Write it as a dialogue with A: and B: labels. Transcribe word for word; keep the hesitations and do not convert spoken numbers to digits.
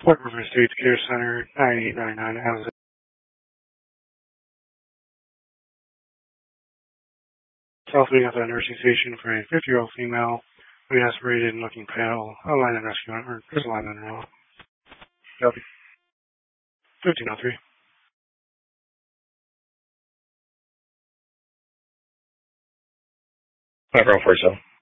A: Fort River Estates Care Center, nine eight nine nine Housing. South Wing at the nursing station for a fifty-year-old female who aspirated and looking pale. A line and rescue, or there's a line in the row. Copy. fifteen oh three.
B: five oh four, so.